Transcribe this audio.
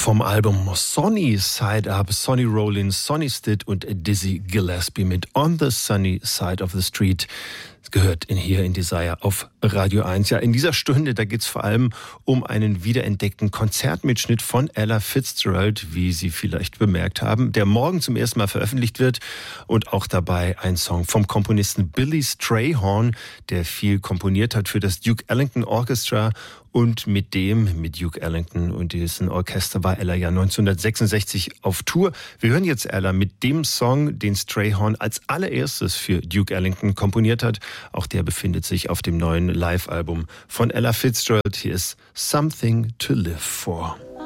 Vom Album Sonny Side Up, Sonny Rollins, Sonny Stitt und Dizzy Gillespie mit On the Sunny Side of the Street. Das gehört hier in Desire auf Radio 1. Ja, in dieser Stunde, da geht's vor allem um einen wiederentdeckten Konzertmitschnitt von Ella Fitzgerald, wie Sie vielleicht bemerkt haben, der morgen zum ersten Mal veröffentlicht wird. Und auch dabei ein Song vom Komponisten Billy Strayhorn, der viel komponiert hat für das Duke Ellington Orchestra. Und mit Duke Ellington und diesem Orchester war Ella ja 1966 auf Tour. Wir hören jetzt Ella mit dem Song, den Strayhorn als allererstes für Duke Ellington komponiert hat. Auch der befindet sich auf dem neuen Live-Album von Ella Fitzgerald. Hier ist Something to Live For.